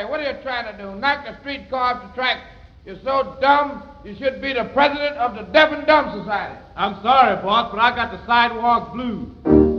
Hey, what are you trying to do? Knock the streetcar off the track? You're so dumb, you should be the president of the Deaf and Dumb Society. I'm sorry, boss, but I got the sidewalk blues.